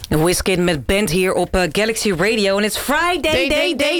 Wizkid met Band hier op Galaxy Radio. En it's Friday,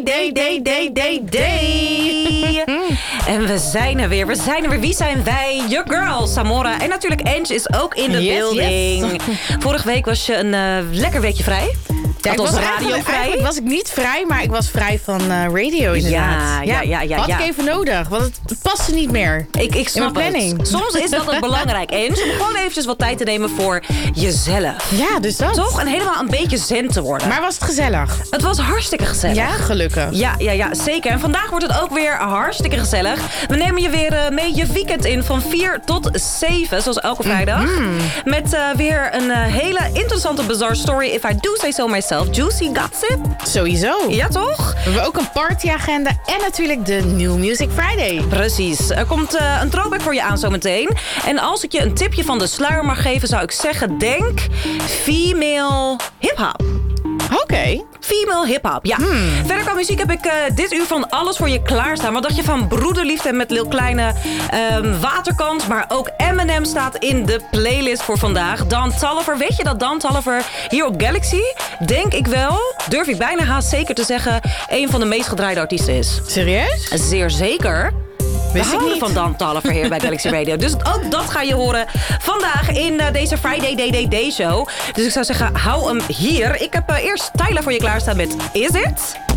day. En we zijn er weer. Wie zijn wij? Your girl, Samora. En natuurlijk Ange is ook in de building. Yes. Vorige week was je een lekker weekje vrij. Ja, eigenlijk was ik niet vrij, maar ik was vrij van radio inderdaad. Ja. Had ik even nodig, want het paste niet meer. Ik snap planning. Het. Soms is dat belangrijk. En om gewoon eventjes wat tijd te nemen voor jezelf. Ja, dus dat. Toch? En helemaal een beetje zen te worden. Maar was het gezellig? Het was hartstikke gezellig. Ja, gelukkig. Ja, zeker. En vandaag wordt het ook weer hartstikke gezellig. We nemen je weer mee je weekend in van 4 tot 7, zoals elke vrijdag. Met weer een hele interessante bizarre story, if I do say so myself. Juicy gossip. Sowieso. Ja, toch? We hebben ook een partyagenda en natuurlijk de New Music Friday. Precies. Er komt een throwback voor je aan zometeen. En als ik je een tipje van de sluier mag geven, zou ik zeggen, denk female hip-hop. Oké. Female hip-hop, ja. Verder qua muziek heb ik dit uur van alles voor je klaarstaan. Wat dacht je van Broederliefde met Lil Kleine, Waterkant? Maar ook Eminem staat in de playlist voor vandaag. Dan Toliver, weet je dat Dan Toliver hier op Galaxy, denk ik wel, durf ik bijna haast zeker te zeggen, een van de meest gedraaide artiesten is. Serieus? Zeer zeker. We houden van Dan Toliver hier bij Galaxy Radio. Dus ook dat ga je horen vandaag in deze Friday Day Show. Dus ik zou zeggen, hou hem hier. Ik heb eerst Tyla voor je klaarstaan met Is It?